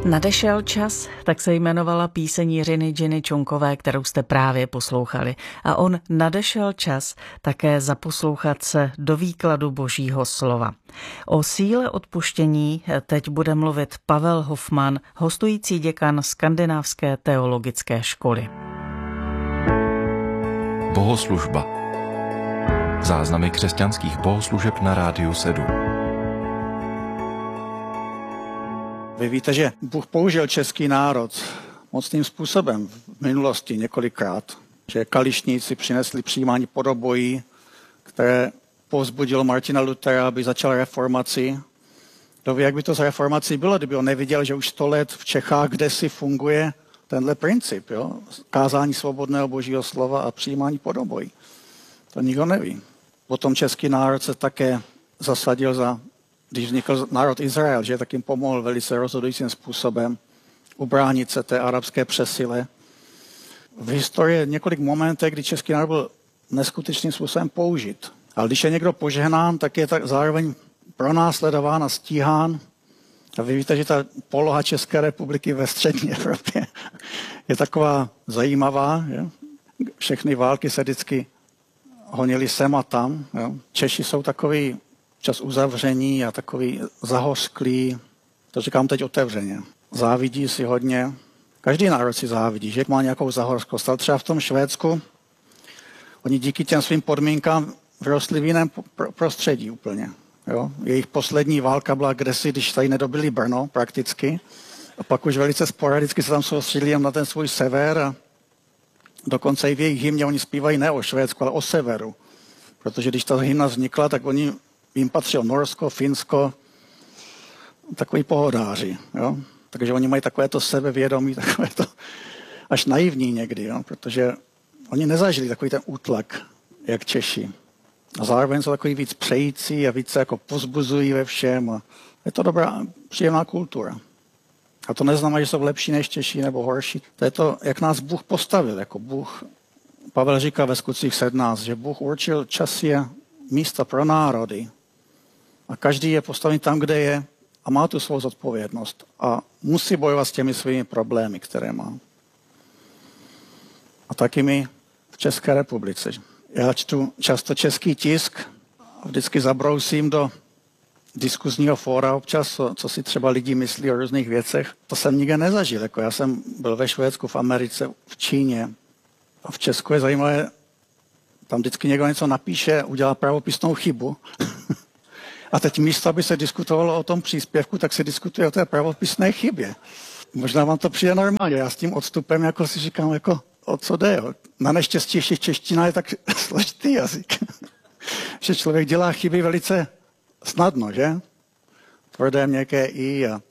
Nadešel čas, tak se jmenovala píseň Jiřiny Ginny Čunkové, kterou jste právě poslouchali. A on nadešel čas také zaposlouchat se do výkladu Božího slova. O síle odpuštění teď bude mluvit Pavel Hofman, hostující děkan Skandinávské teologické školy. Bohoslužba. Záznamy křesťanských bohoslužeb na Rádiu 7. Vy víte, že Bůh použil český národ mocným způsobem v minulosti několikrát. Že kališníci přinesli přijímání podobojí, které povzbudilo Martina Luthera, aby začal reformaci. Kdo ví, jak by to s reformací bylo, kdyby on neviděl, že už 100 let v Čechách kdesi funguje tenhle princip, jo? Kázání svobodného Božího slova a přijímání podobojí. To nikdo neví. Potom český národ se také zasadil za, když vznikl národ Izrael, že tak jim pomohl velice rozhodujícím způsobem ubránit se té arabské přesile. V historii je několik momentů, kdy český národ byl neskutečným způsobem použit. Ale když je někdo požehnán, tak je tak zároveň pronásledován a stíhán. A vy víte, že ta poloha České republiky ve střední Evropě je taková zajímavá. Že? Všechny války se vždycky honili sem a tam. Jo? Češi jsou takový čas uzavření a takový zahořklý. To říkám teď otevřeně. Závidí si hodně. Každý národ si závidí, že má nějakou zahořkost. Ale třeba v tom Švédsku oni díky těm svým podmínkám vyrostli v jiném prostředí úplně. Jo? Jejich poslední válka byla kdesi, když tady nedobili Brno prakticky. A pak už velice sporadicky se tam soustředili na ten svůj sever a dokonce i v jejich hymně oni zpívají ne o Švédsku, ale o severu. Protože když ta hymna vznikla, tak jim patřilo Norsko, Finsko, takový pohodáři. Jo? Takže oni mají takovéto sebevědomí, takovéto až naivní někdy, jo? Protože oni nezažili takový ten útlak, jak Češi. A zároveň jsou takový víc přející a více jako pozbuzují ve všem. A je to dobrá, příjemná kultura. A to neznamená, že jsou lepší než Češi nebo horší. To je to, jak nás Bůh postavil. Jako Bůh, Pavel říká ve Skutcích 17, že Bůh určil časy a místa pro národy. A každý je postaven tam, kde je a má tu svou zodpovědnost. A musí bojovat s těmi svými problémy, které má. A taky my v České republice. Já čtu často český tisk a vždycky zabrousím do diskuzního fóra občas, co si třeba lidi myslí o různých věcech. To jsem nikdy nezažil. Jako já jsem byl ve Švédsku, v Americe, v Číně a v Česku je zajímavé, tam vždycky někdo něco napíše, udělá pravopisnou chybu. A teď místo, aby se diskutovalo o tom příspěvku, tak se diskutuje o té pravopisné chybě. Možná vám to přijde normálně. Já s tím odstupem jako si říkám, jako, o co jde. Jo? Na neštěstí ještě čeština je tak složitý jazyk, že člověk dělá chyby velice snadno, že? Tvrdé, měkké i a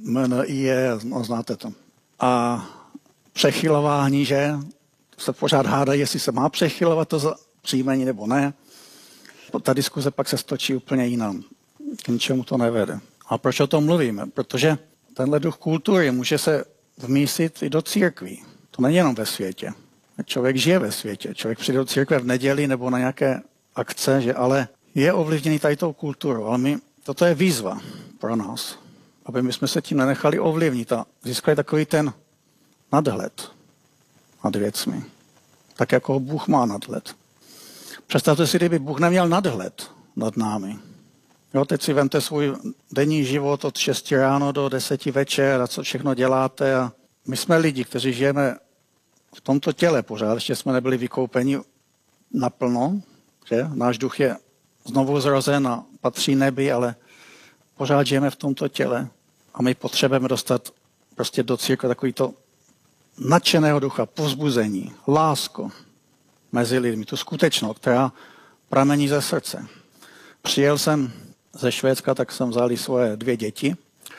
no, znáte to. A přechylování, že? Se pořád hádají, jestli se má přechylovat to příjmení nebo ne. Ta diskuze pak se stočí úplně jinam. K ničemu to nevede. A proč o tom mluvíme? Protože tenhle duch kultury může se vmísit i do církví. To není jenom ve světě. Člověk žije ve světě. Člověk přijde do církve v neděli nebo na nějaké akce, že ale je ovlivněný tady tou kulturou. Ale toto je výzva pro nás, aby my jsme se tím nenechali ovlivnit a získali takový ten nadhled nad věcmi. Tak jako Bůh má nadhled. Představte si, kdyby Bůh neměl nadhled nad námi. Jo, teď si vemte svůj denní život od 6 ráno do 10 večer a co všechno děláte. A my jsme lidi, kteří žijeme v tomto těle pořád. Ještě jsme nebyli vykoupeni naplno. Že? Náš duch je znovu zrozen a patří nebi, ale pořád žijeme v tomto těle. A my potřebujeme dostat prostě do církve takovýto nadšeného ducha, povzbuzení, lásko mezi lidmi, tu skutečnou, která pramení ze srdce. Přijel jsem ze Švédska, tak jsem vzal svoje 2 děti.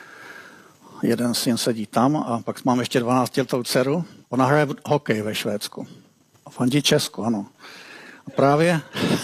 Jeden syn sedí tam a pak mám ještě 12letou dceru. Ona hraje hokej ve Švédsku. A fandí Česku, ano. A právě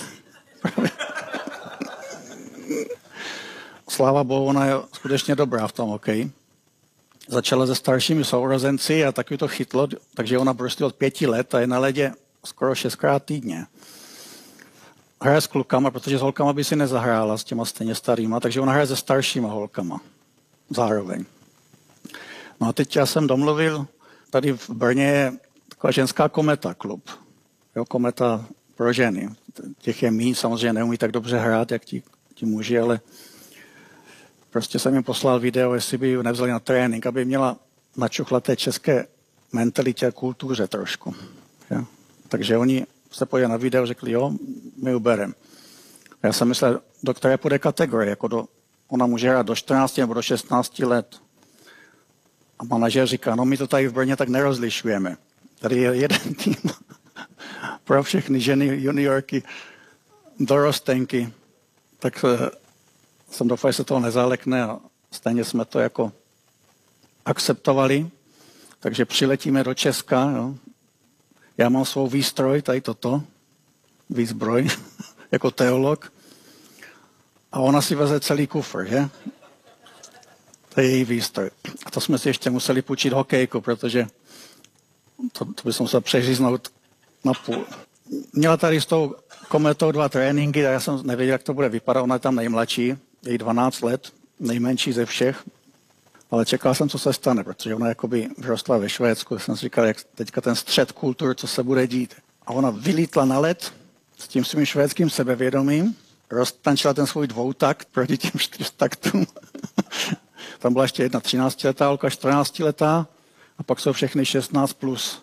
sláva Bohu, ona je skutečně dobrá v tom hokeji. Začala se staršími sourozenci a taky to chytlo, takže ona prostě od 5 let a je na ledě skoro 6krát týdně. Hraje s klukama, protože s holkama by si nezahrála s těma stejně starýma, takže ona hraje se staršíma holkama zároveň. No a teď já jsem domluvil, tady v Brně je taková ženská kometa klub. Jo, kometa pro ženy. Těch je míň, samozřejmě neumí tak dobře hrát, jak ti muži, ale prostě jsem jim poslal video, jestli by ji nevzali na trénink, aby měla načuchla té české mentalitě a kultuře trošku. Jo. Takže oni se podívali na video, řekli, jo, my ubereme. Já jsem myslel, do které půjde kategorie, jako ona může hrát do 14 nebo do 16 let. A manažer říká, no my to tady v Brně tak nerozlišujeme. Tady je jeden tým pro všechny ženy, juniorky, dorostenky. Tak jsem doufal, že se toho nezalekne a stejně jsme to jako akceptovali. Takže přiletíme do Česka. Jo. Já mám svou výstroj, tady toto, výzbroj, jako teolog. A ona si veze celý kufr, že? To je její výstroj. A to jsme si ještě museli půjčit hokejku, protože to by jsem musel přeříznout na půl. Měla tady s tou kometou 2 tréninky, a já jsem nevěděl, jak to bude vypadat. Ona je tam nejmladší, je 12 let, nejmenší ze všech. Ale čekal jsem, co se stane, protože ona jakoby vyrostla ve Švédsku. Jsem si říkal, jak teďka ten střed kultur, co se bude dít. A ona vylítla na led s tím svým švédským sebevědomím, roztančila ten svůj dvoutakt proti těm 4 taktům. Tam byla ještě jedna 13letá holka, 14letá a pak jsou všechny 16 plus.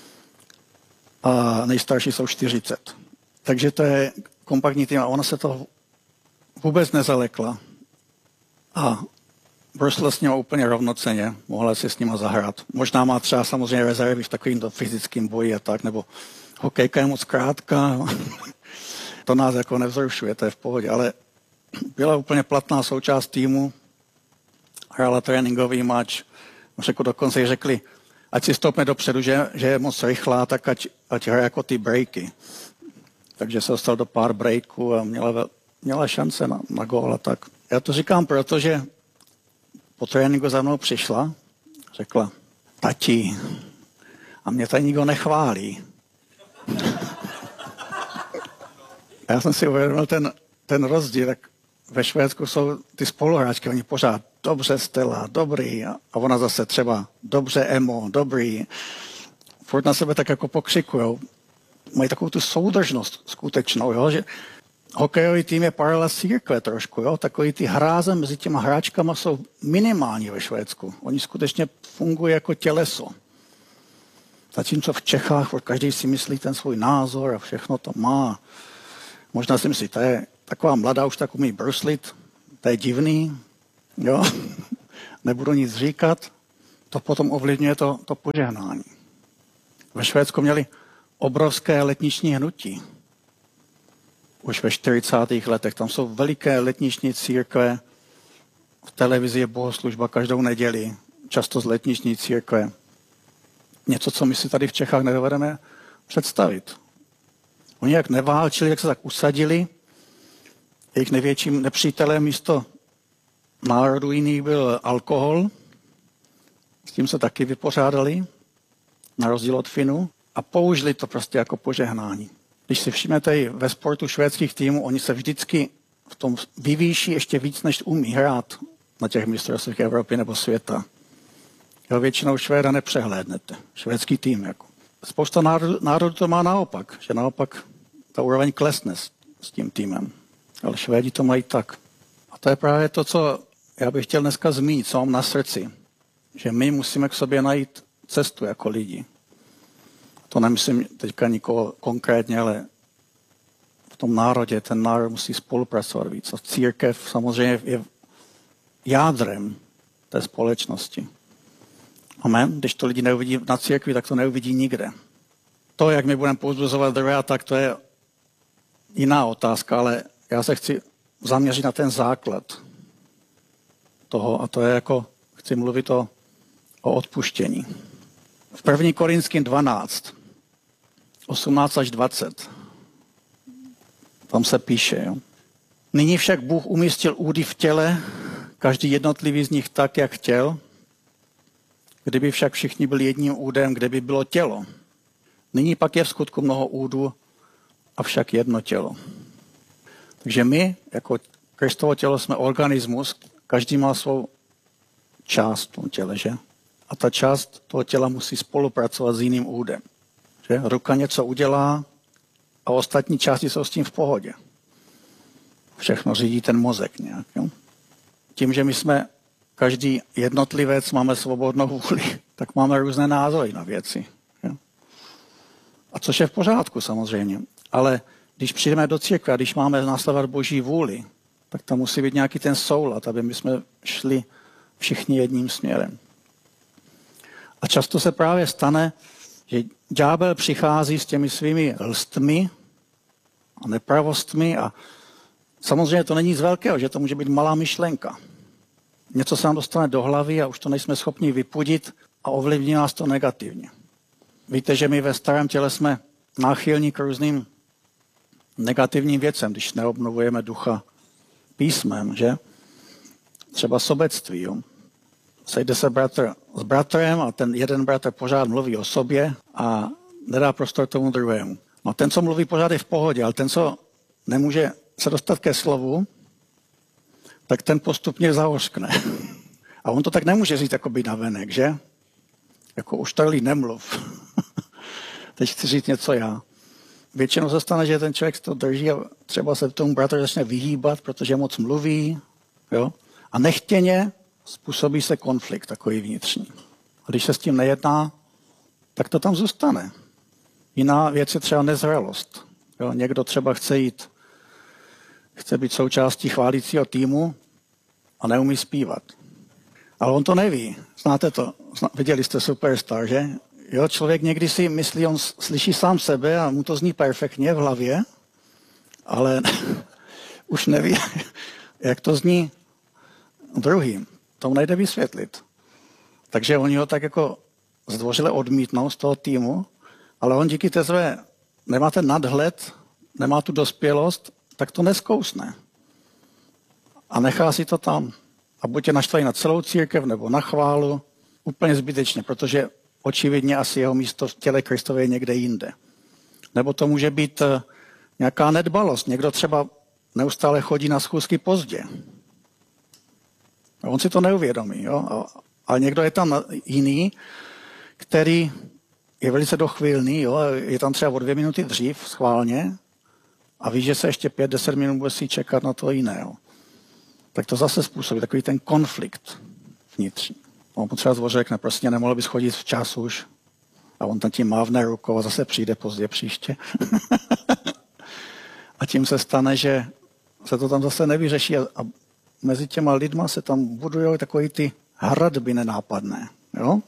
A nejstarší jsou 40. Takže to je kompaktní tým a ona se toho vůbec nezalekla. A brusla s nima úplně rovnocenně, mohla si s nima zahrát. Možná má třeba samozřejmě rezervy v takovýmto fyzickém boji a tak, nebo hokejka je moc krátká. To nás jako nevzrušuje, to je v pohodě, ale byla úplně platná součást týmu, hrála tréninkový mač, jako dokonce řekli, ať si stoupne dopředu, že je moc rychlá, tak ať hraje jako ty breaky. Takže se dostal do pár breaků a měla šance na gól a tak. Já to říkám, protože po tréninku za mnou přišla, řekla, tati, a mě tady nikdo nechválí. A já jsem si uvědomil ten rozdíl, tak ve Švédsku jsou ty spoluhráčky, oni pořád dobře Stella, dobrý, a ona zase třeba dobře Emo, dobrý. Furt na sebe tak jako pokřikujou. Mají takovou tu soudržnost skutečnou, jo, že hokejový tým je paralela církve trošku, jo, takový ty hráze mezi těma hráčkama jsou minimální ve Švédsku. Oni skutečně fungují jako těleso. Zatímco v Čechách každý si myslí ten svůj názor a všechno to má. Možná si myslí, to je taková mladá, už tak umí bruslit, to je divný, jo, nebudu nic říkat, to potom ovlivňuje to požehnání. Ve Švédsku měli obrovské letniční hnutí. Už ve 40. letech. Tam jsou veliké letniční církve. V televizi je bohoslužba každou neděli. Často z letniční církve. Něco, co my si tady v Čechách nedovedeme představit. Oni jak neválčili, jak se tak usadili. Jejich největším nepřítelem místo národů jiných byl alkohol. S tím se taky vypořádali, na rozdíl od Finů. A použili to prostě jako požehnání. Když si všimnete i ve sportu švédských týmů, oni se vždycky v tom vyvýší ještě víc, než umí hrát na těch mistrovstvích Evropy nebo světa. Jo, většinou Švéda nepřehlédnete. Švédský tým. Jako. Spousta národů to má naopak, že naopak ta úroveň klesne s tím týmem. Ale Švédi to mají tak. A to je právě to, co já bych chtěl dneska zmínit, co mám na srdci. Že my musíme k sobě najít cestu jako lidi. To nemyslím teďka nikoho konkrétně, ale v tom národě, ten národ musí spolupracovat víc. A církev samozřejmě je jádrem té společnosti. Amen. Když to lidi neuvidí na církvi, tak to neuvidí nikde. To, jak my budeme povzbuzovat druhé, tak to je jiná otázka, ale já se chci zaměřit na ten základ toho, a to je jako, chci mluvit o odpuštění. V 1. Korinským 12, 18 až 20, tam se píše, jo. Nyní však Bůh umístil údy v těle, každý jednotlivý z nich tak, jak chtěl. Kdyby však všichni byli jedním údem, kde by bylo tělo. Nyní pak je v skutku mnoho údů, avšak jedno tělo. Takže my, jako Kristovo tělo, jsme organismus, každý má svou část v tom těle, že? a ta část toho těla musí spolupracovat s jiným údem. Že? Ruka něco udělá a ostatní části jsou s tím v pohodě. Všechno řídí ten mozek nějak. Jo? Tím, že my jsme každý jednotlivec, máme svobodnou vůli, tak máme různé názory na věci. Jo? A což je v pořádku samozřejmě. Ale když přijdeme do církve, když máme následovat Boží vůli, tak tam musí být nějaký ten soulad, aby my jsme šli všichni jedním směrem. A často se právě stane, že ďábel přichází s těmi svými lstmi a nepravostmi a samozřejmě to není nic velkého, že to může být malá myšlenka. Něco se nám dostane do hlavy a už to nejsme schopni vypudit a ovlivní nás to negativně. Víte, že my ve starém těle jsme náchylní k různým negativním věcem, když neobnovujeme ducha písmem, že? Třeba sobectví, jo? Sejde se bratr s bratrem a ten jeden bratr pořád mluví o sobě a nedá prostor tomu druhému. No ten, co mluví pořád, je v pohodě, ale ten, co nemůže se dostat ke slovu, tak ten postupně zahořkne. A on to tak nemůže říct jako by navenek, že? Jako už tady nemluv. Teď chci říct něco já. Většinou se stane, že ten člověk to drží a třeba se tomu bratr začne vyhýbat, protože moc mluví. Jo? A nechtěně způsobí se konflikt takový vnitřní. A když se s tím nejedná, tak to tam zůstane. Jiná věc je třeba nezralost. Jo? Někdo třeba chce být součástí chválícího týmu a neumí zpívat. Ale on to neví. Znáte to? Viděli jste Superstar, že? Jo, člověk někdy si myslí, on slyší sám sebe a mu to zní perfektně v hlavě, ale už neví, jak to zní druhým. To nejde vysvětlit. Takže oni ho tak jako zdvořile odmítnou z toho týmu, ale on díky té své nemá ten nadhled, nemá tu dospělost, tak to neskousne. A nechá si to tam. A buď je naštvaný na celou církev nebo na chválu, úplně zbytečně, protože očividně asi jeho místo v těle Kristově je někde jinde. Nebo to může být nějaká nedbalost. Někdo třeba neustále chodí na schůzky pozdě. A on si to neuvědomí. Jo? Ale někdo je tam jiný, který je velice dochvilný, jo? Je tam třeba o 2 minuty dřív schválně a ví, že se ještě 5-10 minut bude si čekat na to jiného. Tak to zase způsobí takový ten konflikt vnitřní. On potřeba zdvořil, řekne, prostě nemohl bys chodit včas už. A on tam tím mávne rukou a zase přijde pozdě příště. A tím se stane, že se to tam zase nevyřeší a mezi těma lidma se tam budují takový ty hradby nenápadné. Jo?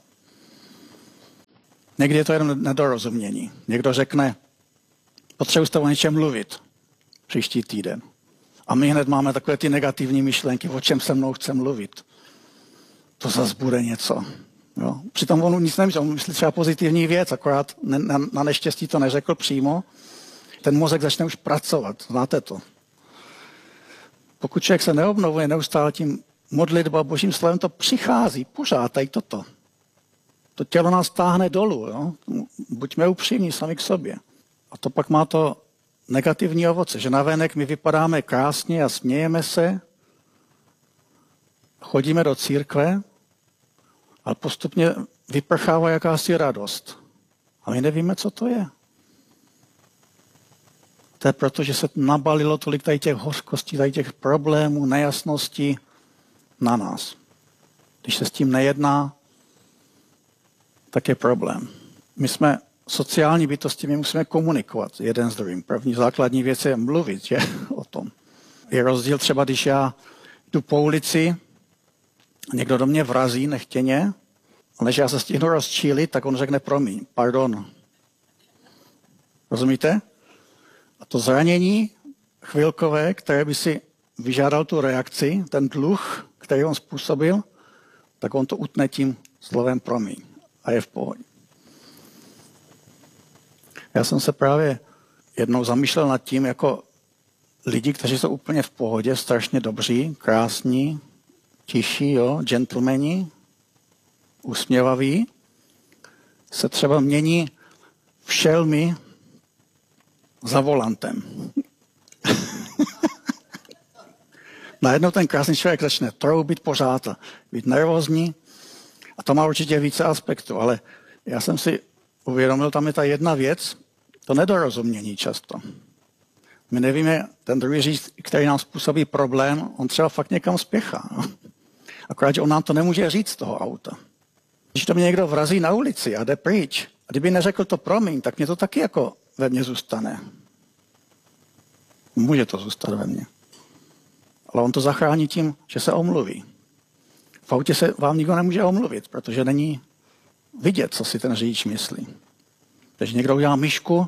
Někdy je to jenom nedorozumění. Někdo řekne, potřebuji s tebou o něčem mluvit příští týden. A my hned máme takové ty negativní myšlenky, o čem se mnou chce mluvit. To zase bude něco. Jo? Přitom on nic nemyslí, on myslí třeba pozitivní věc, akorát na neštěstí to neřekl přímo. Ten mozek začne už pracovat, znáte to. Pokud člověk se neobnovuje neustále tím modlitba Božím slovem, to přichází pořád, tady toto. To tělo nás táhne dolů. Jo? Buďme upřímní sami k sobě. A to pak má to negativní ovoce, že navenek my vypadáme krásně a smějeme se, chodíme do církve, ale postupně vyprchává jakási radost. A my nevíme, co to je. To je proto, že se nabalilo tolik tady těch hořkostí, tady těch problémů, nejasností na nás. Když se s tím nejedná, tak je problém. My jsme sociální bytosti, my musíme komunikovat jeden s druhým. První základní věc je mluvit, že? O tom. Je rozdíl třeba, když já jdu po ulici, někdo do mě vrazí nechtěně, ale než já se stihnu rozčílit, tak on řekne promiň, pardon. Rozumíte? A to zranění chvilkové, které by si vyžádal tu reakci, ten dluh, který on způsobil, tak on to utne tím slovem promiň a je v pohodě. Já jsem se právě jednou zamýšlel nad tím, jako lidi, kteří jsou úplně v pohodě, strašně dobří, krásní, tiší, jo, gentlemani, usměvaví, se třeba mění v šelmy za volantem. Najednou ten krásný člověk začne troubit pořád a být nervózní A to má určitě více aspektů, ale já jsem si uvědomil, tam je ta jedna věc, to nedorozumění často. My nevíme, ten druhý řidič, který nám způsobí problém, on třeba fakt někam spěchá. No? Akorát, že on nám to nemůže říct z toho auta. Když to mě někdo vrazí na ulici a jde pryč, a kdyby neřekl to promiň, tak mě to taky jako ve mně zůstane. Může to zůstat ve mně. Ale on to zachrání tím, že se omluví. V autě se vám nikdo nemůže omluvit, protože není vidět, co si ten řidič myslí. Takže někdo udělá myšku,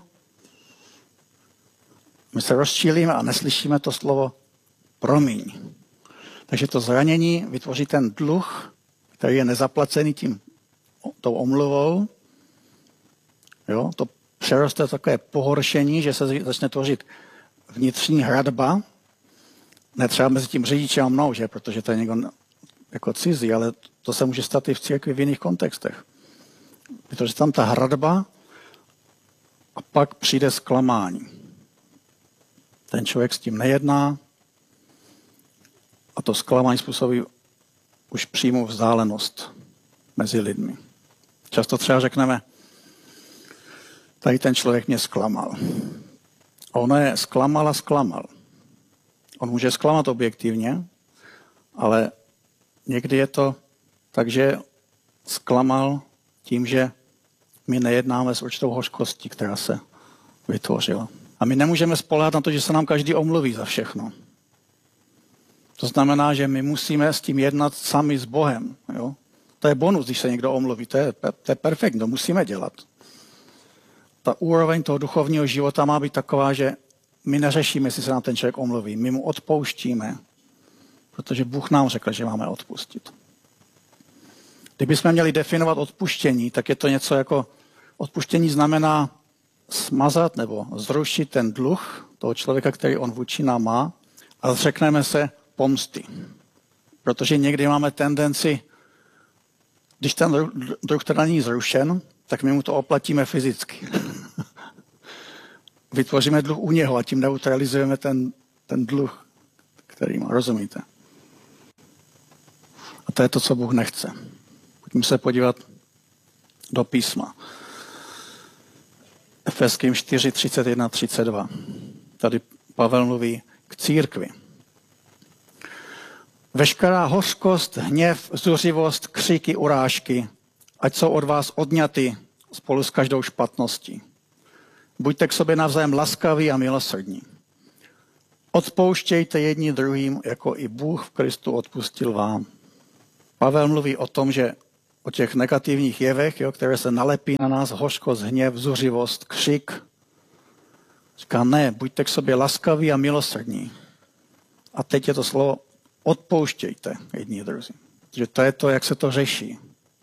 my se rozčílíme a neslyšíme to slovo promiň. Takže to zranění vytvoří ten dluh, který je nezaplacený tou omluvou. Jo? To přeroste takové pohoršení, že se začne tvořit vnitřní hradba, ne třeba mezi tím řidičem a mnou, že? Protože to je někdo jako cizí, ale to se může stát i v církvi v jiných kontextech. Protože tam ta hradba a pak přijde zklamání. Ten člověk s tím nejedná a to zklamání způsobí už přímou vzdálenost mezi lidmi. Často třeba řekneme, tady ten člověk mě zklamal. A ono je zklamal a zklamal. On může zklamat objektivně, ale někdy je to tak, že zklamal tím, že my nejednáme s určitou hořkostí, která se vytvořila. A my nemůžeme spoléhat na to, že se nám každý omluví za všechno. To znamená, že my musíme s tím jednat sami s Bohem. Jo? To je bonus, když se někdo omluví. To je perfektní, to musíme dělat. Ta úroveň toho duchovního života má být taková, že my neřešíme, jestli se nám ten člověk omluví. My mu odpouštíme, protože Bůh nám řekl, že máme odpustit. Kdybychom měli definovat odpuštění, tak je to něco jako odpuštění znamená smazat nebo zrušit ten dluh toho člověka, který on vůči nám má, a zřekneme se pomsty. Protože někdy máme tendenci, když ten druh teda není zrušen, tak my mu to oplatíme fyzicky. Vytvoříme dluh u něho a tím neutralizujeme ten dluh, který má. Rozumíte? A to je to, co Bůh nechce. Pojďme se podívat do písma. Efeským 4, 31, 32. Tady Pavel mluví k církvi. Veškerá hořkost, hněv, zuřivost, křiky, urážky, ať jsou od vás odňaty spolu s každou špatností. Buďte k sobě navzájem laskaví a milosrdní. Odpouštějte jedni druhým, jako i Bůh v Kristu odpustil vám. Pavel mluví o tom, že o těch negativních jevech, jo, které se nalepí na nás, hořkost, hněv, zuřivost, křik. Říká, ne, buďte k sobě laskaví a milosrdní. A teď je to slovo odpouštějte jedni druzí. Že to je to, jak se to řeší.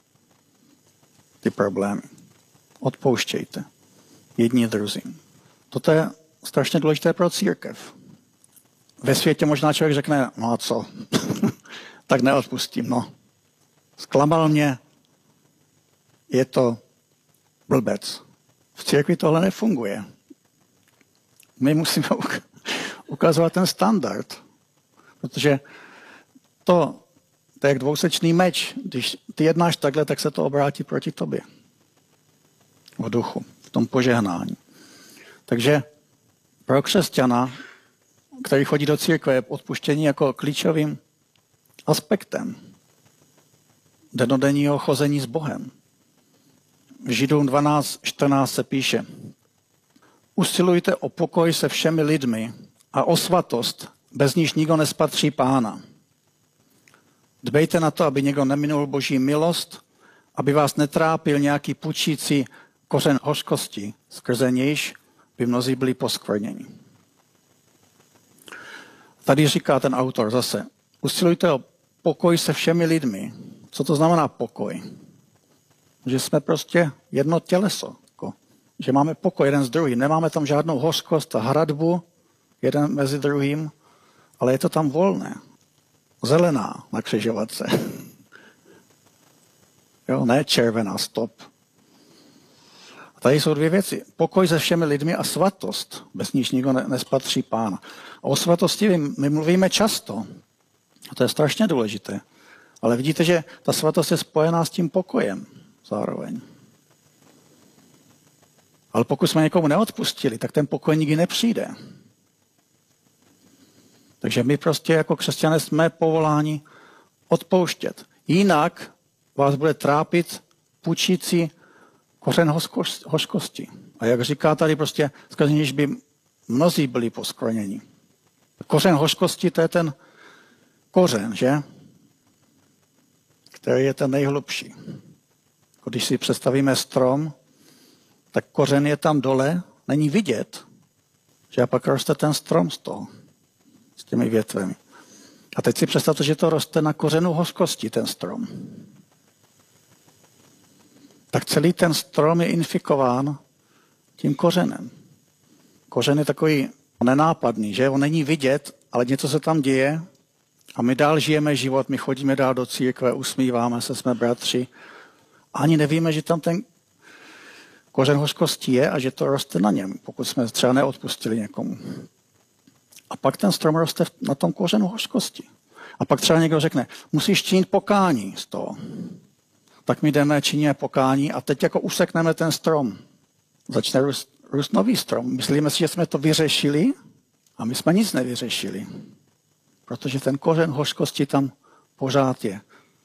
Ty problémy. Odpouštějte jedni druzím. Toto je strašně důležité pro církev. Ve světě možná člověk řekne, no a co? Tak neodpustím, no. Zklamal mě, je to blbec. V církvi tohle nefunguje. My musíme ukazovat ten standard. Protože to je jak dvousečný meč. Když ty jednáš takhle, tak se to obrátí proti tobě. V duchu, v tom požehnání. Takže pro křesťana, který chodí do církve, je odpuštění jako klíčovým aspektem dennodenního chození s Bohem. V Židům 12:14 se píše: Usilujte o pokoj se všemi lidmi a o svatost, bez níž nikdo nespatří Pána. Dbejte na to, aby někdo neminul Boží milost, aby vás netrápil nějaký pučící kořen hořkosti, skrze nějž by mnozí byli poskvrněni. Tady říká ten autor zase, usilujte o pokoj se všemi lidmi. Co to znamená pokoj? Že jsme prostě jedno těleso. Že máme pokoj jeden s druhým. Nemáme tam žádnou hořkost a hradbu jeden mezi druhým, ale je to tam volné. Zelená na křižovatce. Jo, ne červená, stop. A tady jsou dvě věci. Pokoj se všemi lidmi a svatost, bez níž nikdo nespatří Pána. A o svatosti my mluvíme často. A to je strašně důležité. Ale vidíte, že ta svatost je spojená s tím pokojem zároveň. Ale pokud jsme někomu neodpustili, tak ten pokoj nikdy nepřijde. Takže my prostě jako křesťané jsme povoláni odpouštět. Jinak vás bude trápit pučící kořen hořkosti. A jak říká tady prostě, že by mnozí byli poskvrněni. Kořen hořkosti, to je ten kořen, že? Který je ten nejhlubší. Když si představíme strom, tak kořen je tam dole, není vidět, že a pak roste ten strom z toho, s těmi větvemi. A teď si představte, že to roste na kořenu hořkosti, ten strom. Tak celý ten strom je infikován tím kořenem. Kořen je takový nenápadný, že? On není vidět, ale něco se tam děje a my dál žijeme život, my chodíme dál do církve, usmíváme se, jsme bratři. Ani nevíme, že tam ten kořen hořkosti je a že to roste na něm, pokud jsme třeba neodpustili někomu. A pak ten strom roste na tom kořenu hořkosti. A pak třeba někdo řekne, musíš činit pokání z toho. Tak my jdeme, činíme pokání a teď jako usekneme ten strom. Začne růst nový strom. Myslíme si, že jsme to vyřešili a my jsme nic nevyřešili. Protože ten kořen hořkosti tam pořád je.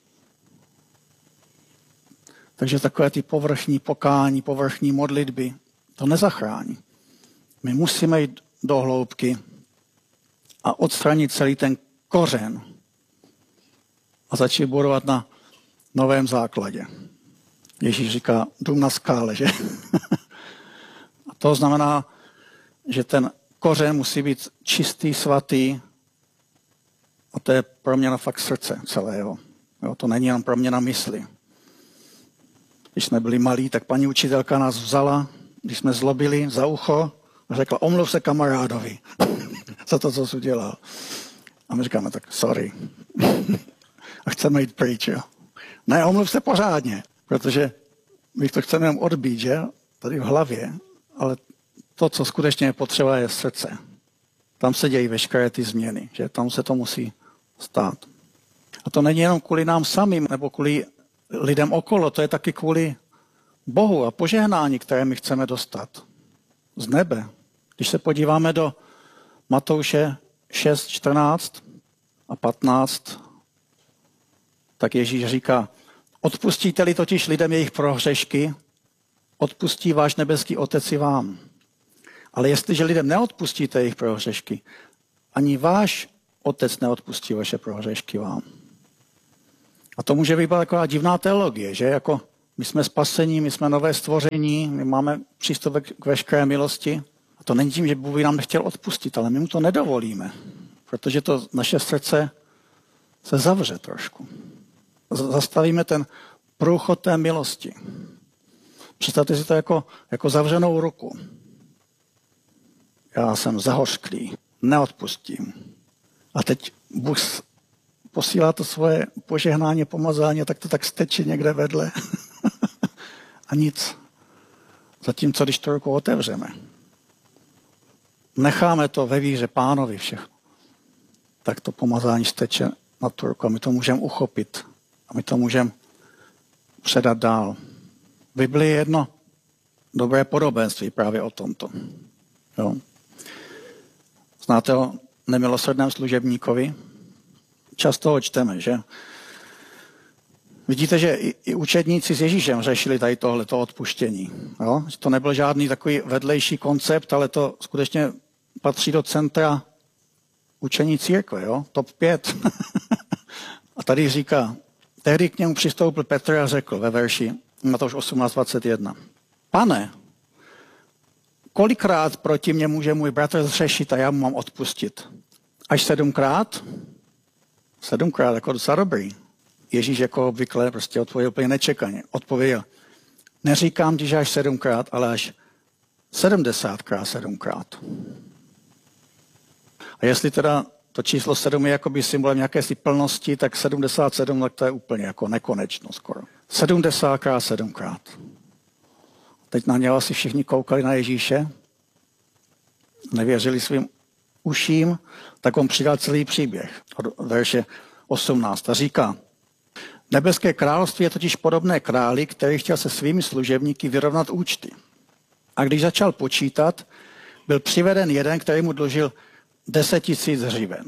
Takže takové ty povrchní pokání, povrchní modlitby, to nezachrání. My musíme jít do hloubky a odstranit celý ten kořen a začít budovat na novém základě. Ježíš říká dům na skále, že? A to znamená, že ten kořen musí být čistý, svatý a to je proměna fakt srdce celého. Jo, to není jenom proměna mysli. Když jsme byli malí, tak paní učitelka nás vzala, když jsme zlobili za ucho a řekla, omluv se kamarádovi za to, co jsi udělal. A my říkáme, tak sorry. A chceme jít pryč, jo. Ne, omluv se pořádně, protože my to chceme jenom odbít, že? Tady v hlavě, ale to, co skutečně je potřeba, je srdce. Tam se dějí veškeré ty změny, že? Tam se to musí stát. A to není jenom kvůli nám samým, nebo kvůli lidem okolo, to je taky kvůli Bohu a požehnání, které my chceme dostat z nebe. Když se podíváme do Matouše 6, 14 a 15, tak Ježíš říká, odpustíte-li totiž lidem jejich prohřešky, odpustí váš nebeský Otec i vám. Ale jestliže lidem neodpustíte jejich prohřešky, ani váš Otec neodpustí vaše prohřešky vám. A to může být taková divná teologie, že jako my jsme spasení, my jsme nové stvoření, my máme přístup k veškeré milosti. A to není tím, že Bůh by nám nechtěl odpustit, ale my mu to nedovolíme, protože to naše srdce se zavře trošku. Zastavíme ten průchod té milosti. Představte si to jako zavřenou ruku. Já jsem zahořklý, neodpustím. A teď Bůh posílá to svoje požehnání, pomazání, tak to tak steče někde vedle. A nic. Zatímco, když tu ruku otevřeme, necháme to ve víře Pánovi všechno, tak to pomazání steče na tu ruku a my to můžeme uchopit. A my to můžeme předat dál. V Biblii je jedno dobré podobenství právě o tomto. Jo. Znáte o nemilosrdném služebníkovi? Často ho čteme, že? Vidíte, že i učedníci s Ježíšem řešili tady tohleto odpuštění. Jo? To nebyl žádný takový vedlejší koncept, ale to skutečně patří do centra učení církve, jo? Top 5. A tady říká, tehdy k němu přistoupil Petr a řekl ve verši Matouš 18:21. Pane, kolikrát proti mě může můj bratr zřešit a já mu mám odpustit? Až 7krát? 7krát, jako docela dobrý. Ježíš jako obvykle prostě odpověděl úplně nečekaně. Odpověděl, neříkám ti, že až 7krát, ale až 70krát 7krát. A jestli teda to číslo 7 je jakoby symbolem nějaké si plnosti, tak 77, tak to je úplně jako nekonečno skoro. 70krát 7krát. Teď na něho asi všichni koukali na Ježíše, nevěřili svým uším, tak on přidal celý příběh od verše 18 a říká, Nebeské království je totiž podobné králi, který chtěl se svými služebníky vyrovnat účty. A když začal počítat, byl přiveden jeden, který mu dlužil 10 000 hřiven.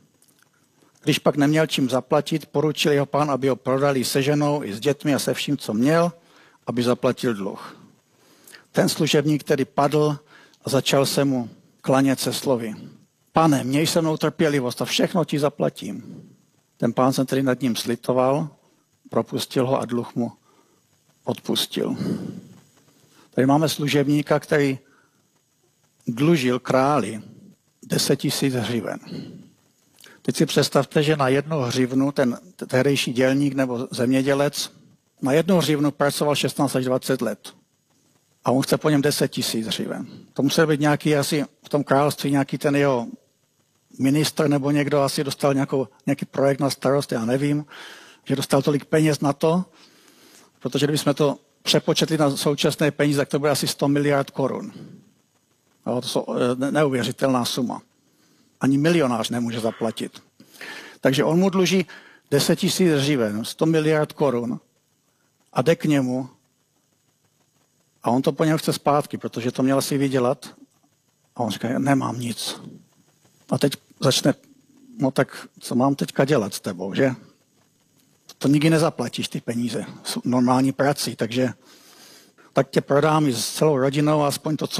Když pak neměl čím zaplatit, poručil jeho pán, aby ho prodali se ženou i s dětmi a se vším, co měl, aby zaplatil dluh. Ten služebník tedy padl a začal se mu klanět se slovy. Pane, měj se mnou trpělivost a všechno ti zaplatím. Ten pán se tedy nad ním slitoval, propustil ho a dluh mu odpustil. Tady máme služebníka, který dlužil králi 10 000 hřiven. Teď si představte, že na 1 hřivnu ten tehdejší dělník nebo zemědělec na 1 hřivnu pracoval 16 až 20 let. A on chce po něm 10 000 hřiven. To musel být nějaký asi v tom království nějaký ten jeho ministr nebo někdo asi dostal nějaký projekt na starost, já nevím, že dostal tolik peněz na to, protože kdybychom to přepočetli na současné peníze, tak to bude asi 100 miliard korun. No, to je neuvěřitelná suma. Ani milionář nemůže zaplatit. Takže on mu dluží 10 000 hřiven, 100 miliard korun a jde k němu a on to po něm chce zpátky, protože to měl asi vydělat. A on říká, nemám nic. A teď začne, no tak co mám teďka dělat s tebou, že? To nikdy nezaplatíš, ty peníze, normální prací, takže tak tě prodám i s celou rodinou a aspoň to,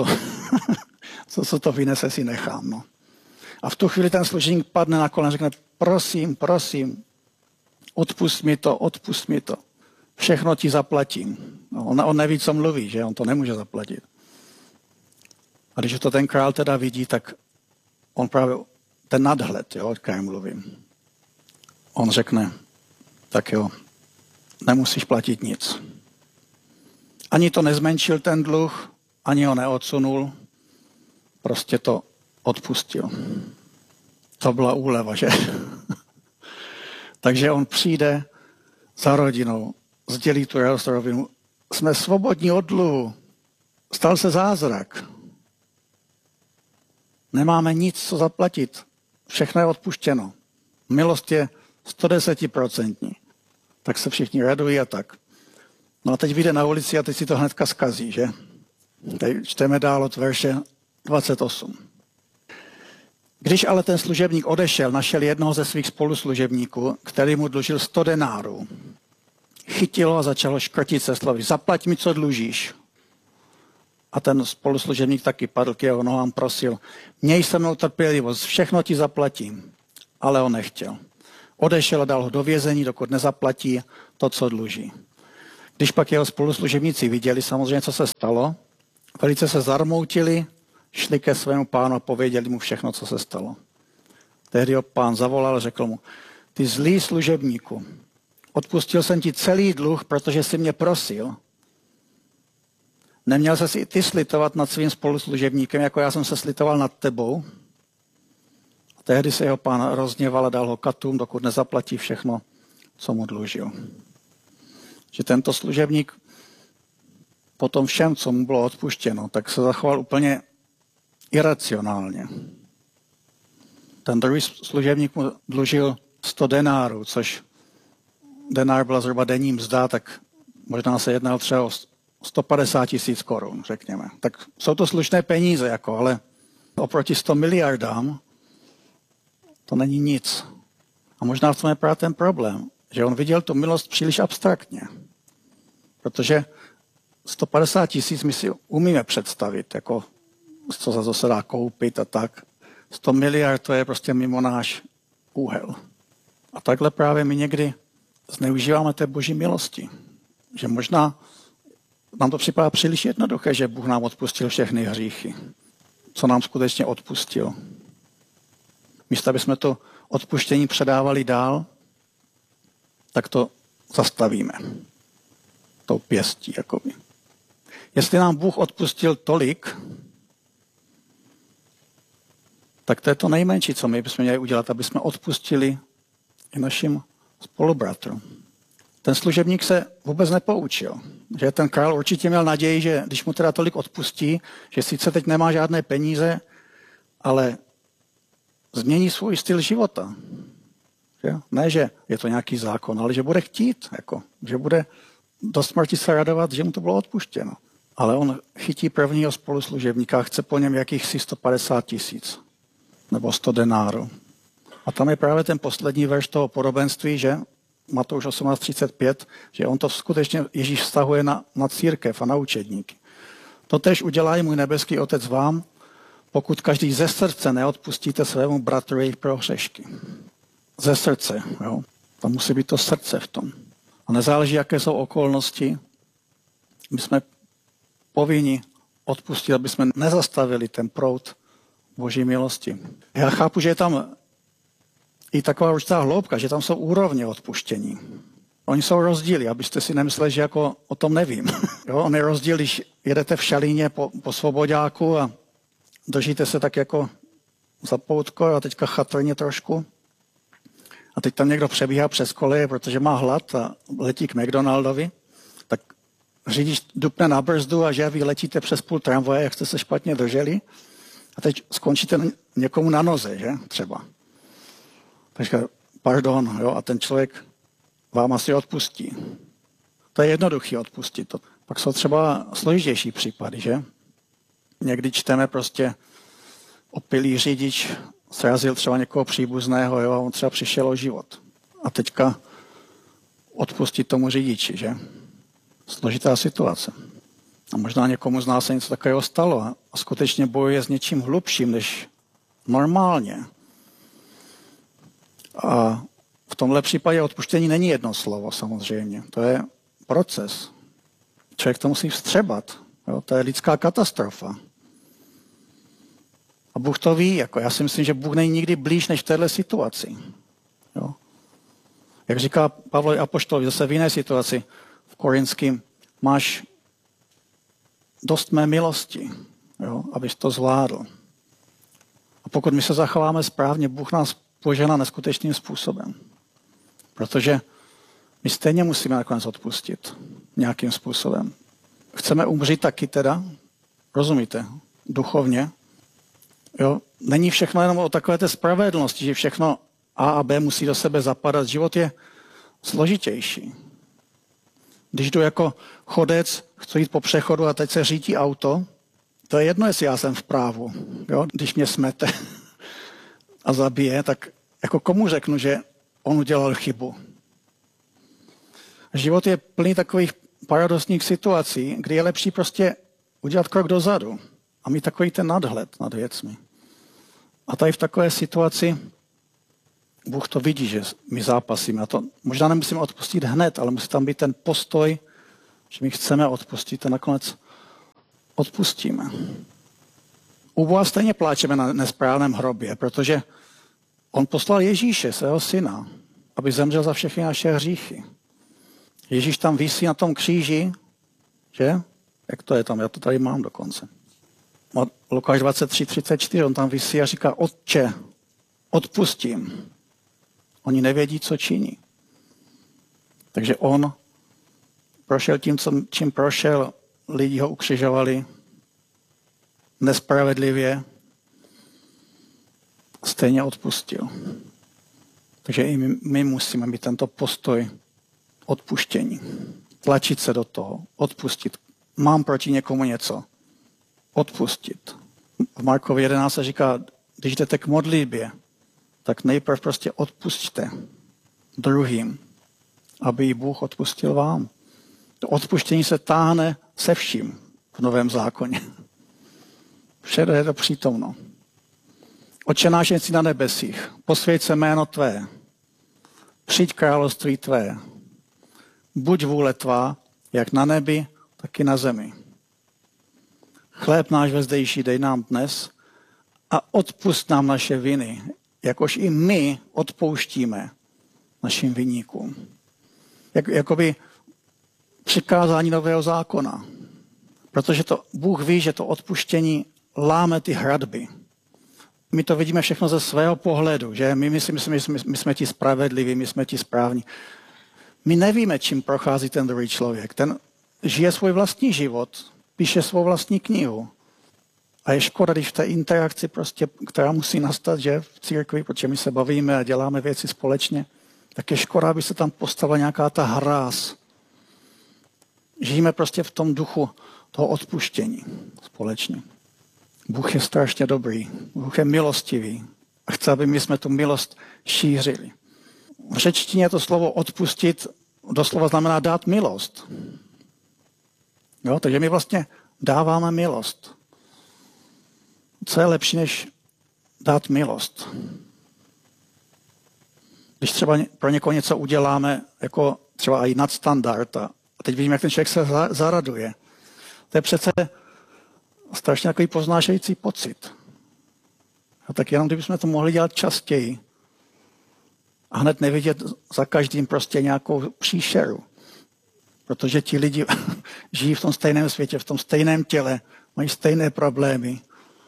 co to vynese, si nechám. No. A v tu chvíli ten služebník padne na kolena a řekne, prosím, odpust mi to. Všechno ti zaplatím. No, on neví, co mluví, že? On to nemůže zaplatit. A když to ten král teda vidí, tak on právě ten nadhled, jo, o kterém mluvím. On řekne, tak jo, nemusíš platit nic. Ani to nezmenšil ten dluh, ani ho neodsunul, prostě to odpustil. To byla úleva, že? Takže on přijde za rodinou, sdělí tu radost rovinu. Jsme svobodní od dluhu. Stal se zázrak. Nemáme nic, co zaplatit. Všechno je odpuštěno. Milost je 110%. Tak se všichni radují a tak. No a teď vyjde na ulici a teď si to hnedka zkazí, že? Teď čteme dál od verše 28. Když ale ten služebník odešel, našel jednoho ze svých spoluslužebníků, který mu dlužil 100 denárů. Chytil ho a začalo škrtit se slovy. Zaplať mi, co dlužíš. A ten spoluslužebník taky padl k jeho nohám, prosil. Měj se mnou trpělivost, všechno ti zaplatím. Ale on nechtěl. Odešel a dal ho do vězení, dokud nezaplatí to, co dluží. Když pak jeho spoluslužebníci viděli samozřejmě, co se stalo, velice se zarmoutili, šli ke svému pánu a pověděli mu všechno, co se stalo. Tehdy ho pán zavolal a řekl mu, ty zlý služebníku, odpustil jsem ti celý dluh, protože jsi mě prosil. Neměl ses i ty slitovat nad svým spoluslužebníkem, jako já jsem se slitoval nad tebou. A tehdy se jeho pán rozněval a dal ho katům, dokud nezaplatí všechno, co mu dlužil. Že tento služebník po tom všem, co mu bylo odpuštěno, tak se zachoval úplně iracionálně. Ten druhý služebník mu dlužil 100 denárů, což denár byla zhruba denní mzda, tak možná se jednalo třeba o 150 000 korun, řekněme. Tak jsou to slušné peníze, jako, ale oproti 100 miliardám to není nic. A možná v tom je právě ten problém, že on viděl tu milost příliš abstraktně. Protože 150 000 my si umíme představit, jako co za to se dá koupit a tak. 100 miliard to je prostě mimo náš úhel. A takhle právě my někdy zneužíváme té boží milosti. Že možná nám to připadá příliš jednoduché, že Bůh nám odpustil všechny hříchy. Co nám skutečně odpustil. Místo, aby jsme to odpuštění předávali dál, tak to zastavíme. Tou pěstí, jakoby. Jestli nám Bůh odpustil tolik, tak to je to nejmenší, co my bychom měli udělat, aby jsme odpustili i našim spolubratrům. Ten služebník se vůbec nepoučil. Že ten král určitě měl naději, že když mu teda tolik odpustí, že sice teď nemá žádné peníze, ale změní svůj styl života. Ne, že je to nějaký zákon, ale že bude chtít, že bude do smrti se radovat, že mu to bylo odpuštěno. Ale on chytí prvního spoluslužebníka a chce po něm jakýchsi 150 000 nebo 100 denárů. A tam je právě ten poslední verš toho podobenství, že Matouš 18:35, že on to skutečně Ježíš vztahuje na církev a na učedníky. Totéž udělá můj nebeský Otec vám, pokud každý ze srdce neodpustíte svému bratru jejich prohřešky. Ze srdce, jo. Tam musí být to srdce v tom. A nezáleží, jaké jsou okolnosti, my jsme povinni odpustit, aby jsme nezastavili ten proud Boží milosti. Já chápu, že je tam i taková určitá hloubka, že tam jsou úrovně odpuštění. Oni jsou rozdíly, abyste si nemysleli, že jako o tom nevím. Jo, on je rozdíl, když jedete v šalíně po Svoboďáku a držíte se tak jako za poutko a teďka chatrně trošku. A teď tam někdo přebíhá přes koleje, protože má hlad a letí k McDonaldovi. Tak řidič dupne na brzdu a že vy letíte přes půl tramvaje, jak jste se špatně drželi. A teď skončíte někomu na noze, že? Třeba. Takže pardon, jo, a ten člověk vám asi odpustí. To je jednoduchý odpustit. Pak jsou třeba složitější případy, že? Někdy čteme prostě opilý řidič srazil třeba někoho příbuzného, jo, a on třeba přišel o život. A teďka odpustit tomu řidiči, že? Složitá situace. A možná někomu z nás se něco takového stalo a skutečně bojuje s něčím hlubším než normálně. A v tomhle případě odpuštění není jedno slovo samozřejmě. To je proces. Člověk to musí vstřebat. Jo? To je lidská katastrofa. A Bůh to ví. Já si myslím, že Bůh není nikdy blíž než v téhle situaci. Jo? Jak říká Pavlo apoštol, zase v jiné situaci v Korinském, máš dost mé milosti, jo? Abys to zvládl. A pokud my se zachováme správně, Bůh nás požehná neskutečným způsobem. Protože my stejně musíme nakonec odpustit nějakým způsobem. Chceme umřít taky teda, rozumíte, duchovně. Jo? Není všechno jenom o takové té spravedlnosti, že všechno A a B musí do sebe zapadat. Život je složitější. Když jdu jako chodec, chci jít po přechodu a teď se řítí auto, to je jedno, jestli já jsem v právu. Jo? Když mě smete a zabije, tak jako komu řeknu, že on udělal chybu? Život je plný takových paradoxních situací, kdy je lepší prostě udělat krok dozadu a mít takový ten nadhled nad věcmi. A tady v takové situaci Bůh to vidí, že my zápasíme. A to možná nemusíme odpustit hned, ale musí tam být ten postoj, že my chceme odpustit a nakonec odpustíme. U Boha stejně pláčeme na nesprávném hrobě, protože on poslal Ježíše, svého syna, aby zemřel za všechny naše hříchy. Ježíš tam visí na tom kříži, že? Jak to je tam? Já to tady mám dokonce. Lukáš 23:34, on tam visí a říká, Otče, odpustím. Oni nevědí, co činí. Takže on prošel tím, čím prošel, lidi ho ukřižovali nespravedlivě, stejně odpustil. Takže i my musíme mít tento postoj odpuštění. Tlačit se do toho, odpustit. Mám proti někomu něco. Odpustit. V Markovi 11 se říká, když jdete k modlitbě, tak nejprve prostě odpusťte druhým, aby i Bůh odpustil vám. To odpuštění se táhne se vším v Novém zákoně. Všude je to přítomno. Otče náš, jsi na nebesích, posvěť se jméno tvé, přijď království tvé, buď vůle tvá, jak na nebi, tak i na zemi. Chléb náš vezdejší dej nám dnes a odpusť nám naše viny, jakož i my odpouštíme našim viníkům. Jakoby přikázání Nového zákona. Protože to Bůh ví, že to odpuštění láme ty hradby. My to vidíme všechno ze svého pohledu, že my jsme ti spravedliví, my jsme ti správní. My nevíme, čím prochází ten druhý člověk. Ten žije svůj vlastní život, píše svou vlastní knihu. A je škoda, když v té interakci, prostě, která musí nastat, že v církvi, protože my se bavíme a děláme věci společně, tak je škoda, aby se tam postavila nějaká ta hráz. Žijeme prostě v tom duchu toho odpuštění společně. Bůh je strašně dobrý, Bůh je milostivý a chce, aby my jsme tu milost šířili. V řečtině to slovo odpustit doslova znamená dát milost. Jo, takže my vlastně dáváme milost. Co je lepší, než dát milost? Když třeba pro někoho něco uděláme, jako třeba i nadstandard, a teď vidíme, jak ten člověk se zaraduje. To je přece strašně takový poznášející pocit. A tak jenom kdybychom to mohli dělat častěji a hned nevidět za každým prostě nějakou příšeru. Protože ti lidi žijí v tom stejném světě, v tom stejném těle, mají stejné problémy.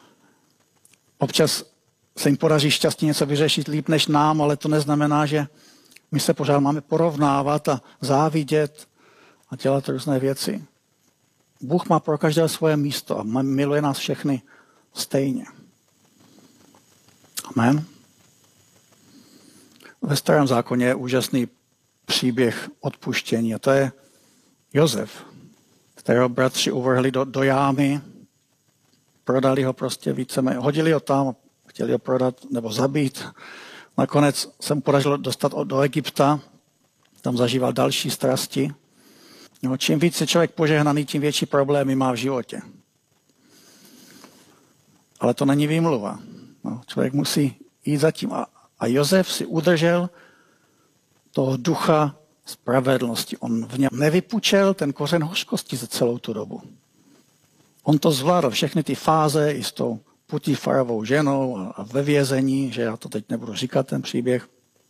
Občas se jim podaří šťastně něco vyřešit líp než nám, ale to neznamená, že my se pořád máme porovnávat a závidět a dělat různé věci. Bůh má pro každého svoje místo a miluje nás všechny stejně. Amen. Ve Starém zákoně je úžasný příběh odpuštění a to je Josef, kterého bratři uvrhli do jámy, prodali ho prostě víceméně, hodili ho tam, chtěli ho prodat nebo zabít. Nakonec se mu podařilo dostat do Egypta, tam zažíval další strasti. No, čím víc je člověk požehnaný, tím větší problémy má v životě. Ale to není výmluva. No, člověk musí jít za tím. A Josef si udržel toho ducha spravedlnosti. On v něm nevypučel ten kořen hořkosti za celou tu dobu. On to zvládl, všechny ty fáze i s tou Putifarovou ženou a ve vězení, že já to teď nebudu říkat, ten příběh.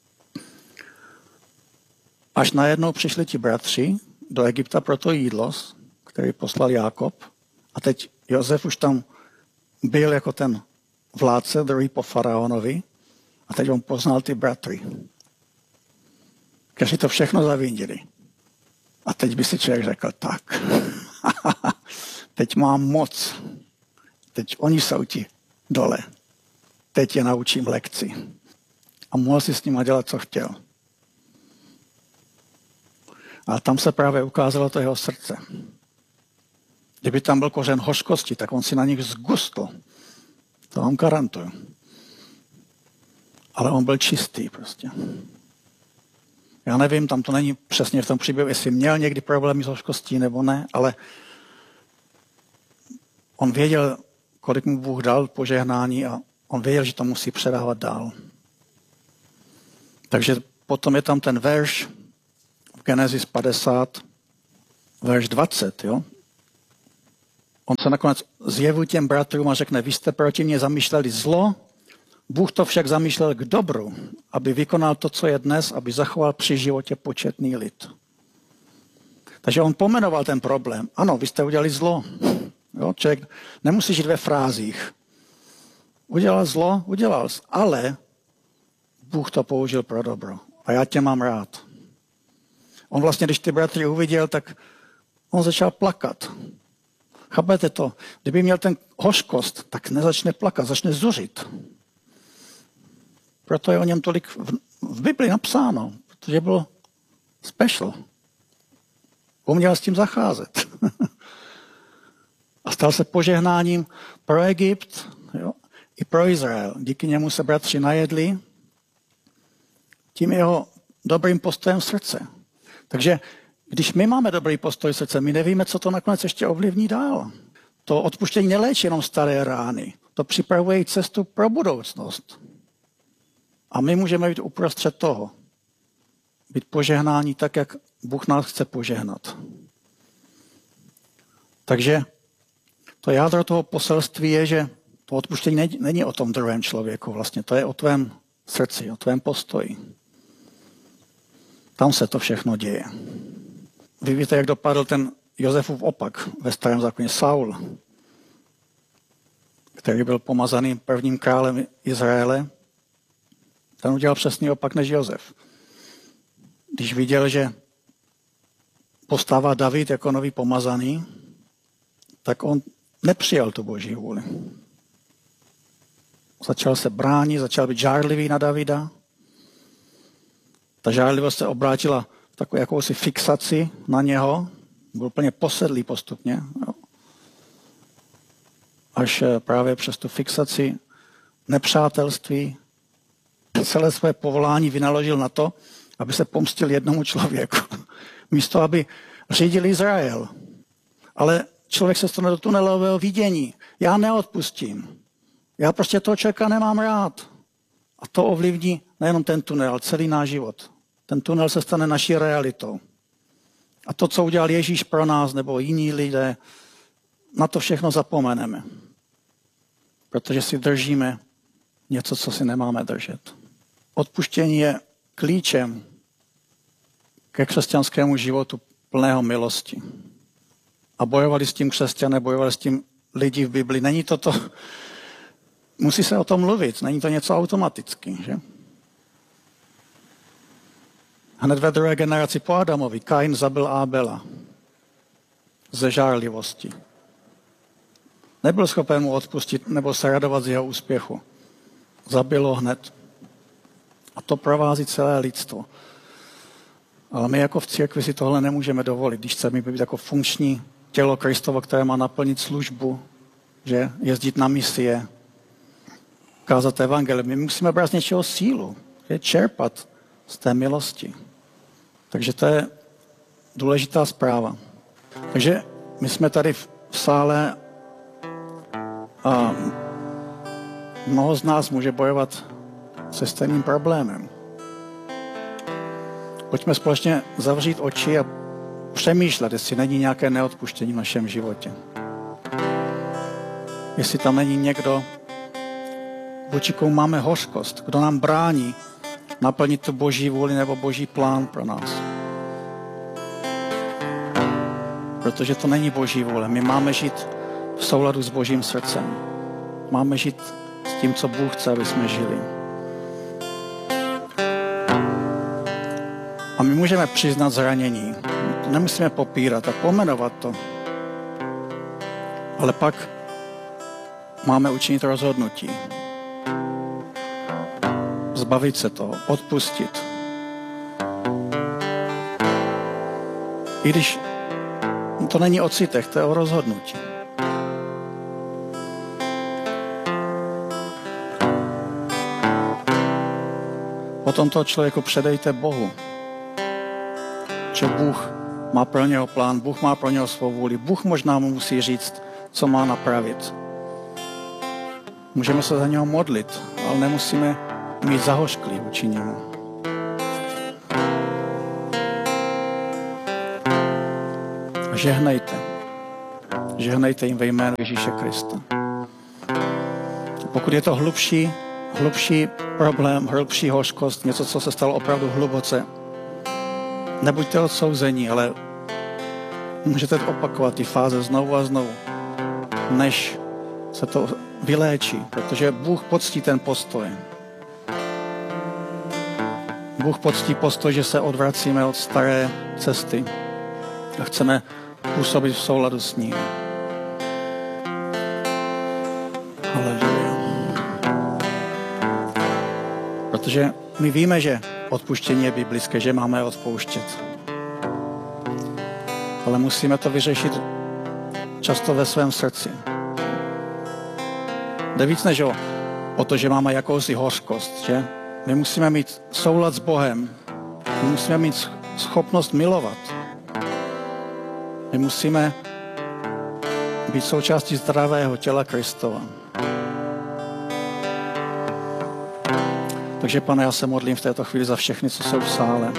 Až najednou přišli ti bratři do Egypta pro to jídlo, který poslal Jákob. A teď Josef už tam byl jako ten vládce, druhý po faraonovi. A teď on poznal ty bratry. Kteří to všechno zavindili. A teď by si člověk řekl, tak, teď mám moc. Teď oni jsou ti dole. Teď je naučím lekci. A mohl si s nima dělat, co chtěl. A tam se právě ukázalo to jeho srdce. Kdyby tam byl kořen hořkosti, tak on si na nich zgustl. To vám garantuju. Ale on byl čistý prostě. Já nevím, tam to není přesně v tom příběhu, jestli měl někdy problémy s hořkostí nebo ne, ale on věděl, kolik mu Bůh dal požehnání a on věděl, že to musí předávat dál. Takže potom je tam ten verš v Genesis 50, verš 20, jo? On se nakonec zjevuje těm bratrům a řekne, vy jste proti mně zamýšleli zlo, Bůh to však zamýšlel k dobru, aby vykonal to, co je dnes, aby zachoval při životě početný lid. Takže on pomenoval ten problém. Ano, vy jste udělali zlo. Jo, člověk nemusí žít ve frázích. Udělal zlo, udělal, ale Bůh to použil pro dobro. A já tě mám rád. On vlastně, když ty bratry uviděl, tak on začal plakat. Chápete to? Kdyby měl ten hořkost, tak nezačne plakat, začne zuřit. Proto je o něm tolik v Bibli napsáno, protože bylo special. Uměl s tím zacházet. A stal se požehnáním pro Egypt, jo, i pro Izrael. Díky němu se bratři najedli tím jeho dobrým postojem srdce. Takže když my máme dobrý postoj srdce, my nevíme, co to nakonec ještě ovlivní dál. To odpuštění neléčí jenom staré rány. To připravuje cestu pro budoucnost. A my můžeme být uprostřed toho. Být požehnání tak, jak Bůh nás chce požehnat. Takže to jádro toho poselství je, že to odpuštění není o tom druhém člověku vlastně. To je o tvém srdci, o tvém postoji. Tam se to všechno děje. Vy víte, jak dopadl ten Josefův opak ve Starém zákoně, Saul, který byl pomazaný prvním králem Izraele. Ten udělal přesný opak než Josef. Když viděl, že postává David jako nový pomazaný, tak on nepřijal tu boží vůli. Začal se bránit, začal být žárlivý na Davida. Ta žárlivost se obrátila v takovou jakousi fixaci na něho. Byl úplně posedlý postupně. Až právě přes tu fixaci nepřátelství celé své povolání vynaložil na to, aby se pomstil jednomu člověku. Místo, aby řídil Izrael. Ale člověk se stane do tunelového vidění. Já neodpustím. Já prostě toho člověka nemám rád. A to ovlivní nejenom ten tunel, ale celý náš život. Ten tunel se stane naší realitou. A to, co udělal Ježíš pro nás nebo jiní lidé, na to všechno zapomeneme. Protože si držíme něco, co si nemáme držet. Odpuštění je klíčem ke křesťanskému životu plného milosti. A bojovali s tím křesťané, bojovali s tím lidi v Bibli. Není to, musí se o tom mluvit, není to něco automaticky, že? Hned ve druhé generaci po Adamovi Kain zabil Ábela ze žárlivosti. Nebyl schopen mu odpustit nebo se radovat z jeho úspěchu. Zabil ho hned. A to provází celé lidstvo. Ale my jako v církvi si tohle nemůžeme dovolit, když chceme být jako funkční tělo Kristovo, které má naplnit službu, že jezdit na misie, kázat evangelium. My musíme brát z něčeho sílu, že čerpat z té milosti. Takže to je důležitá zpráva. Takže my jsme tady v sále a mnoho z nás může bojovat se stejným problémem. Pojďme společně zavřít oči a přemýšlet, jestli není nějaké neodpuštění v našem životě. Jestli tam není někdo, vůči komu máme hořkost, kdo nám brání naplnit tu Boží vůli nebo Boží plán pro nás. Protože to není Boží vůle. My máme žít v souladu s Božím srdcem. Máme žít s tím, co Bůh chce, aby jsme žili. A my můžeme přiznat zranění. Nemusíme popírat a pomenovat to. Ale pak máme učinit rozhodnutí. Zbavit se toho, odpustit. I když to není o citech, to je o rozhodnutí. Potom toho člověku předejte Bohu. Že Bůh má pro něho plán, Bůh má pro něho svou vůli. Bůh možná mu musí říct, co má napravit. Můžeme se za něho modlit, ale nemusíme mít zahořklý vůči němu. Žehnejte. Žehnejte jim ve jménu Ježíše Krista. Pokud je to hlubší problém, hlubší hořkost, něco, co se stalo opravdu hluboce, nebuďte odsouzení, ale můžete opakovat ty fáze znovu a znovu, než se to vyléčí, protože Bůh poctí ten postoj. Bůh poctí postoj, že se odvracíme od staré cesty a chceme působit v souladu s ním. Haleluja. Protože my víme, že odpuštění je biblické, že máme odpouštět. Ale musíme to vyřešit často ve svém srdci. Jde víc než o to, že máme jakousi hořkost, že? My musíme mít soulad s Bohem. My musíme mít schopnost milovat. My musíme být součástí zdravého těla Kristova. Takže, Pane, já se modlím v této chvíli za všechny, co jsou v sále.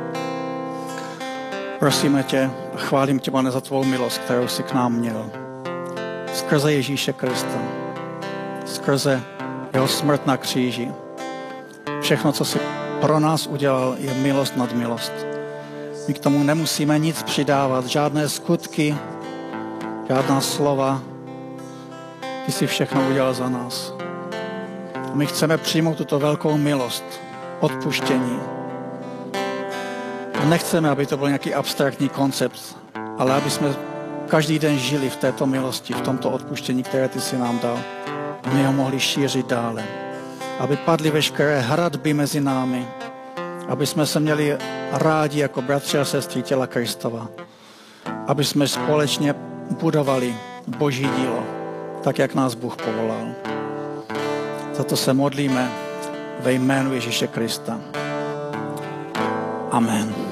Prosíme tě a chválím tě, Pane, za tvou milost, kterou jsi k nám měl. Skrze Ježíše Krista. Skrze jeho smrt na kříži. Všechno, co jsi pro nás udělal, je milost nad milost. My k tomu nemusíme nic přidávat, žádné skutky, žádná slova. Ty jsi všechno udělal za nás. A my chceme přijmout tuto velkou milost, odpuštění. A nechceme, aby to byl nějaký abstraktní koncept, ale aby jsme každý den žili v této milosti, v tomto odpuštění, které ty jsi nám dal. A my ho mohli šířit dále. Aby padly veškeré hradby mezi námi. aby jsme se měli rádi jako bratři a sestry těla Kristova, aby jsme společně budovali Boží dílo, tak, jak nás Bůh povolal. Za to se modlíme ve jménu Ježíše Krista. Amen.